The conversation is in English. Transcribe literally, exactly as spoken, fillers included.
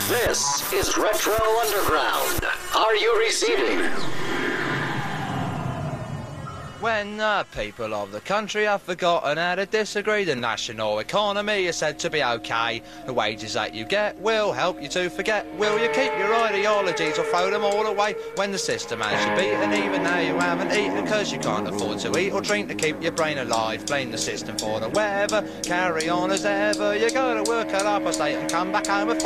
This is Retro Underground. Are you receiving? When the people of the country have forgotten how to disagree, the national economy is said to be okay. The wages that you get will help you to forget. Will you keep your ideologies or throw them all away? When the system has you beaten, even though you haven't eaten, cause you can't afford to eat or drink to keep your brain alive. Blame the system for the weather, carry on as ever. You gotta work it up a state and come back home with